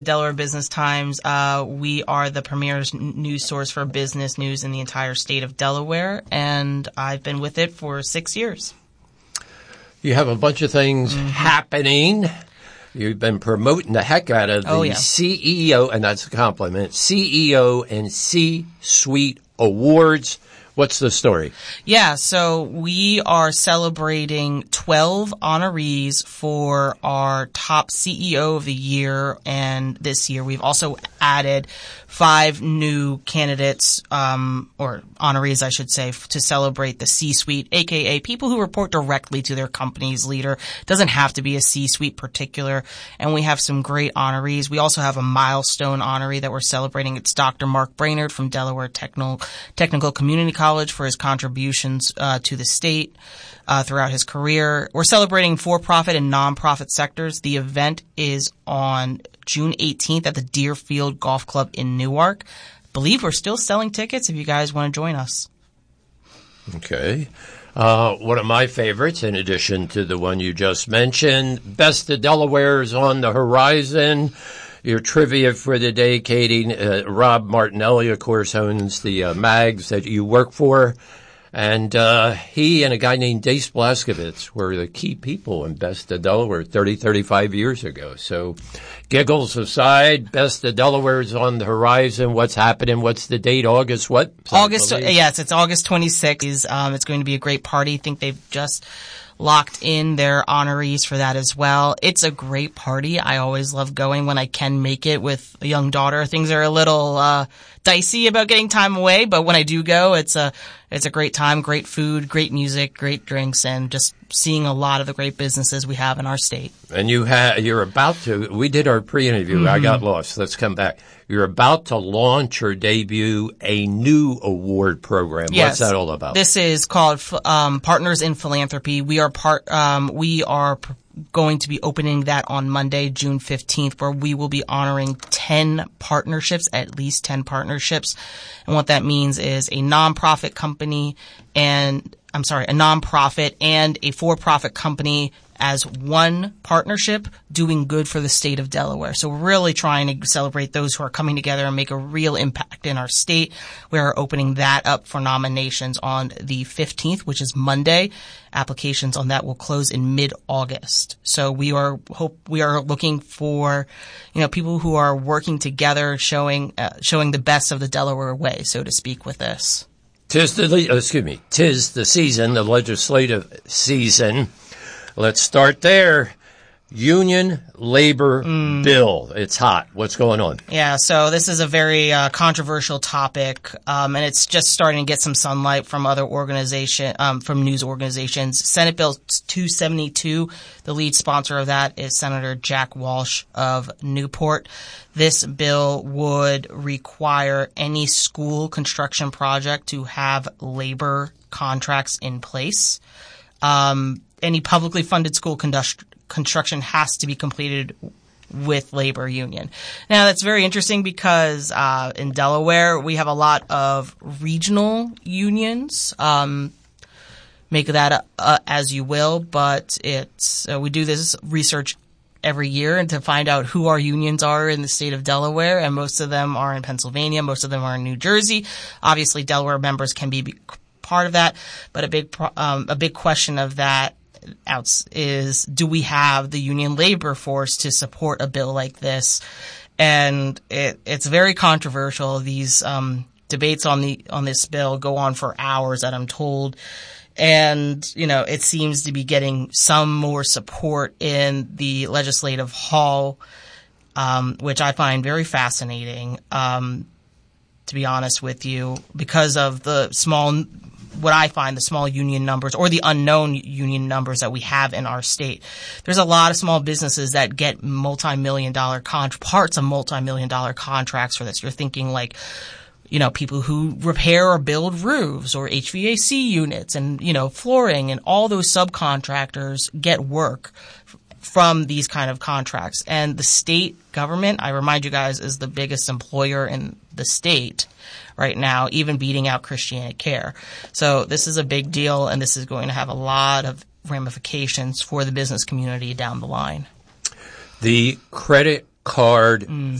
Delaware Business Times. We are the premier news source for business news in the entire state of Delaware, and I've been with it for 6 years. You have a bunch of things happening. You've been promoting the heck out of the CEO, and that's a compliment, CEO and C-Suite Awards. What's the story? Yeah, so we are celebrating 12 honorees for our top CEO of the year, and this year we've also added 5 new candidates, or honorees, I should say, to celebrate the C-suite, aka people who report directly to their company's leader. It doesn't have to be a C-suite particular, and we have some great honorees. We also have a milestone honoree that we're celebrating. It's Dr. Mark Brainerd from Delaware Technical Community College for his contributions to the state throughout his career. We're celebrating for-profit and non-profit sectors. The event is on June 18th at the Deerfield Golf Club in Newark. I believe we're still selling tickets if you guys want to join us. Okay. One of my favorites, in addition to the one you just mentioned, Best of Delaware is on the horizon. Your trivia for the day, Katie, Rob Martinelli, of course, owns the mags that you work for. And he and a guy named Dace Blaskovitz were the key people in Best of Delaware 35 years ago. So giggles aside, Best of Delaware is on the horizon. What's happening? What's the date? August what? Yes, it's August 26th. It's going to be a great party. I think they've just locked in their honorees for that as well. It's a great party. I always love going when I can make it with a young daughter. Things are a little dicey about getting time away, but when I do go, it's a great time, great food, great music, great drinks, and just seeing a lot of the great businesses we have in our state. And you're about to, we did our pre-interview. I got lost. Let's come back. You're about to launch or debut a new award program. Yes. What's that all about? This is called Partners in Philanthropy. We are going to be opening that on Monday, June 15th, where we will be honoring 10 partnerships, at least 10 partnerships. And what that means is a nonprofit and a for-profit company as one partnership doing good for the state of Delaware. So we're really trying to celebrate those who are coming together and make a real impact in our state. We are opening that up for nominations on the 15th, which is Monday. Applications on that will close in mid-August. So we are looking for, people who are working together, showing the best of the Delaware way, so to speak, with this. Tis the season, the legislative season. Let's start there. Union labor bill. It's hot. What's going on? Yeah, so this is a very controversial topic, and it's just starting to get some sunlight from other from news organizations. Senate Bill 272, the lead sponsor of that is Senator Jack Walsh of Newport. This bill would require any school construction project to have labor contracts in place. Any publicly funded school construction has to be completed with labor union. Now, that's very interesting because in Delaware, we have a lot of regional unions. Make that as you will, but we do this research every year and to find out who our unions are in the state of Delaware, and most of them are in Pennsylvania, most of them are in New Jersey. Obviously, Delaware members can be part of that, but a big question of that is, do we have the union labor force to support a bill like this? And it's very controversial. These debates on this bill go on for hours, that I'm told. And, it seems to be getting some more support in the legislative hall, which I find very fascinating, to be honest with you, because of the small union numbers or the unknown union numbers that we have in our state. There's a lot of small businesses that get multi-million-dollar parts of multi-million-dollar contracts for this. You're thinking like, people who repair or build roofs or HVAC units and, flooring, and all those subcontractors get work from these kind of contracts. And the state government, I remind you guys, is the biggest employer in the state right now, even beating out Christiana Care. So this is a big deal, and this is going to have a lot of ramifications for the business community down the line. The credit card